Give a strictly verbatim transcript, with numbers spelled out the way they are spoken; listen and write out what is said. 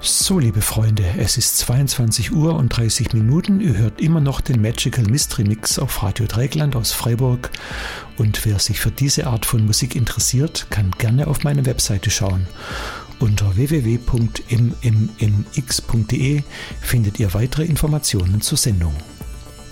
So, liebe Freunde, es ist zweiundzwanzig Uhr und dreißig Minuten. Ihr hört immer noch den Magical Mystery Mix auf Radio Dreieckland aus Freiburg. Und wer sich für diese Art von Musik interessiert, kann gerne auf meine Webseite schauen. Unter w w w punkt m m m x punkt d e findet ihr weitere Informationen zur Sendung.